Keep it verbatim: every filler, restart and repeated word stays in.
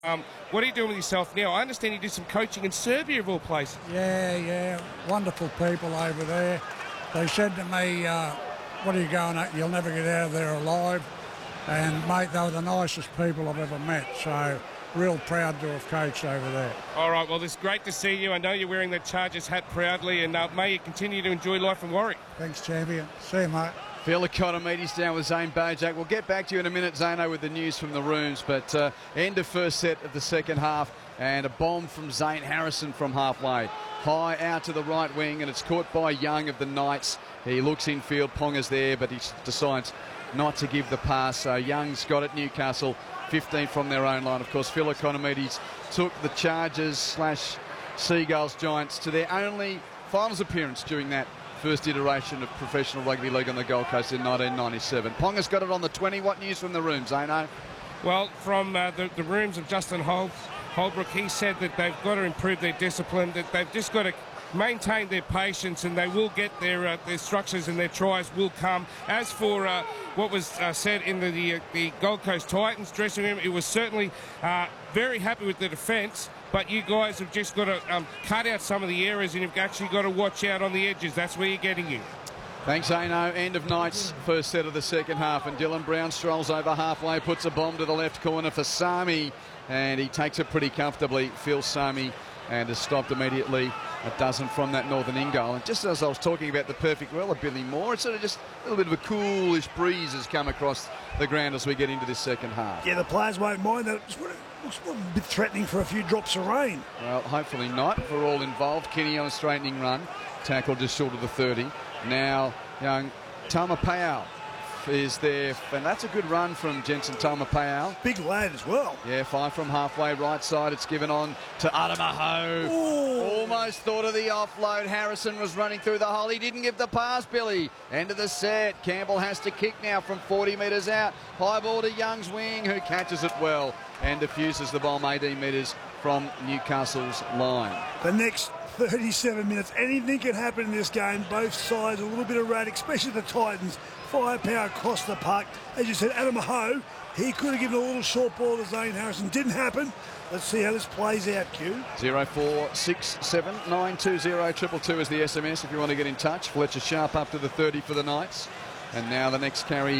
Um, what are you doing with yourself now? I understand you did some coaching in Serbia, of all places. Yeah, yeah, wonderful people over there. They said to me, uh, what are you going at? You'll never get out of there alive. And, mate, they were the nicest people I've ever met, so real proud to have coached over there. All right, well, it's great to see you. I know you're wearing that Chargers hat proudly, and uh, may you continue to enjoy life in Warwick. Thanks, champion. See you, mate. Phil Economides down with Zane Bojak. We'll get back to you in a minute, Zano, with the news from the rooms, but uh, end of first set of the second half, and a bomb from Zane Harrison from halfway. High out to the right wing, and it's caught by Young of the Knights. He looks infield, Ponga's there, but he decides not to give the pass. So Young's got it, Newcastle, fifteen from their own line. Of course, Phil Economides took the Chargers slash Seagulls Giants to their only finals appearance during that first iteration of professional rugby league on the Gold Coast in nineteen ninety-seven. Ponga's got it on the twenty. What news from the room, Zano? Well, from uh, the, the rooms of Justin Hol Holbrook, he said that they've got to improve their discipline, that they've just got to maintain their patience, and they will get their uh, their structures, and their tries will come. As for uh, what was uh, said in the, the, uh, the Gold Coast Titans dressing room, it was certainly uh, very happy with the defence, but you guys have just got to um, cut out some of the areas, and you've actually got to watch out on the edges. That's where you're getting you. Thanks, Aino. End of night's first set of the second half, and Dylan Brown strolls over halfway, puts a bomb to the left corner for Sami, and he takes it pretty comfortably. Phil Sami, and is stopped immediately. A dozen from that northern in goal. And just as I was talking about the perfect role of Billy Moore, it's sort of just a little bit of a coolish breeze has come across the ground as we get into this second half. Yeah, the players won't mind that. It looks a bit threatening for a few drops of rain. Well, hopefully not for all involved. Kenny on a straightening run. Tackle just short of the thirty. Now, young Tamapao is there, and that's a good run from Jensen Tamapao. Big lad as well. Yeah, five from halfway right side. It's given on to Adamaho. Almost thought of the offload. Harrison was running through the hole. He didn't give the pass, Billy. End of the set. Campbell has to kick now from forty metres out. High ball to Young's wing, who catches it well and diffuses the bomb eighteen metres from Newcastle's line. The next thirty-seven minutes, anything can happen in this game. Both sides a little bit erratic, especially the Titans. Firepower across the park. As you said, Adam Ho, he could have given a little short ball to Zane Harrison. Didn't happen. Let's see how this plays out, Q. zero four six seven nine two zero two two two is the S M S if you want to get in touch. Fletcher Sharp up to the thirty for the Knights. And now the next carry